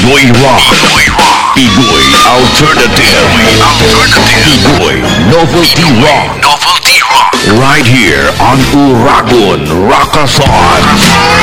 Pinoy Rock. Pinoy Alternative. Pinoy Novelty Rock. Right here on Uragon Rockathon.